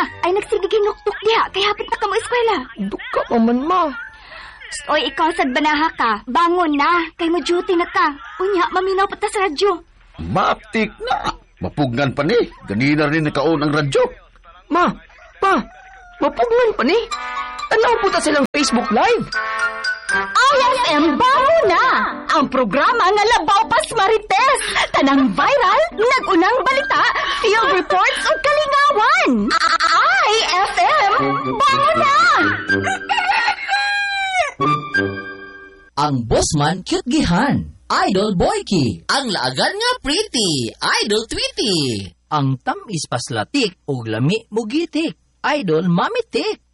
na. Ay nagsigiging nuktuk diha. Kay hapit na ka mo eskwela. Duka pa man, ma. Oy, ikaw sad banaha ka. Bangon na. Kay mo duty na ka. Unya, maminaw pa ta sa radyo. Maaptik na. Mapugnan pa ni. Ganina rin nakaon ang radyo. Ma, pa, mapugnan pa ni. Tanaw po ta silang Facebook Live. IFM bago na! Ang programa nga Labaw Pas Marites. Tanang viral, nagunang balita, field reports o kalingawan. IFM bago na! Ang bossman cute gihan, Idol Boyki. Ang laagan nga pretty, Idol Tweety. Ang tamis paslatik o lami mugitik, Idol Mamitik.